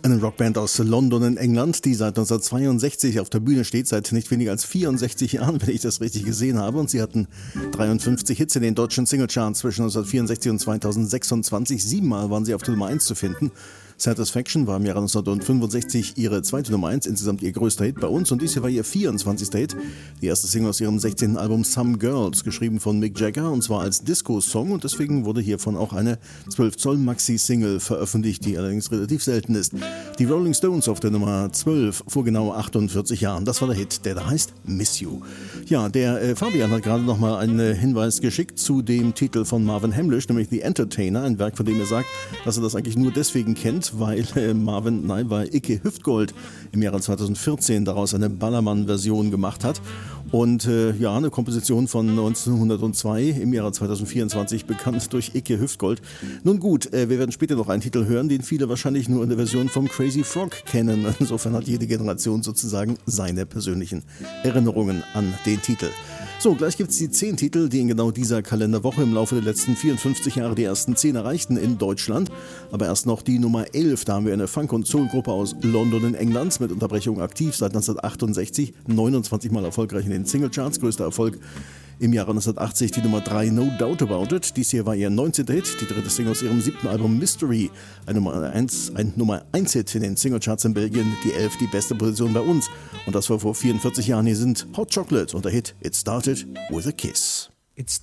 Eine Rockband aus London in England, die seit 1962 auf der Bühne steht, seit nicht weniger als 64 Jahren, wenn ich das richtig gesehen habe. Und sie hatten 53 Hits in den deutschen Singlecharts zwischen 1964 und 2026. 7-mal waren sie auf der Nummer 1 zu finden. Satisfaction war im Jahre 1965 ihre zweite Nummer 1, insgesamt ihr größter Hit bei uns. Und dies hier war ihr 24. Hit, die erste Single aus ihrem 16. Album Some Girls, geschrieben von Mick Jagger, und zwar als Disco-Song. Und deswegen wurde hiervon auch eine 12-Zoll-Maxi-Single veröffentlicht, die allerdings relativ selten ist. Die Rolling Stones auf der Nummer 12 vor genau 48 Jahren. Das war der Hit, der da heißt Miss You. Ja, der Fabian hat gerade nochmal einen Hinweis geschickt zu dem Titel von Marvin Hamlisch, nämlich The Entertainer, ein Werk, von dem er sagt, dass er das eigentlich nur deswegen kennt, weil weil Icke Hüftgold im Jahre 2014 daraus eine Ballermann-Version gemacht hat. Und eine Komposition von 1902 im Jahre 2024, bekannt durch Icke Hüftgold. Nun gut, wir werden später noch einen Titel hören, den viele wahrscheinlich nur in der Version vom Crazy Frog kennen. Insofern hat jede Generation sozusagen seine persönlichen Erinnerungen an den Titel. So, gleich gibt es die 10 Titel, die in genau dieser Kalenderwoche im Laufe der letzten 54 Jahre die ersten 10 erreichten in Deutschland. Aber erst noch die Nummer 11, da haben wir eine Funk- und Soul-Gruppe aus London in England mit Unterbrechung aktiv seit 1968, 29 Mal erfolgreich in den Singlecharts, größter Erfolg im Jahre 1980 die Nummer 3, No Doubt About It. Dies hier war ihr 19. Hit, die dritte Single aus ihrem 7. Album Mystery. Ein Nummer 1 Hit in den Singlecharts in Belgien, die 11 die beste Position bei uns. Und das war vor 44 Jahren. Hier sind Hot Chocolate und der Hit It Started With a Kiss. It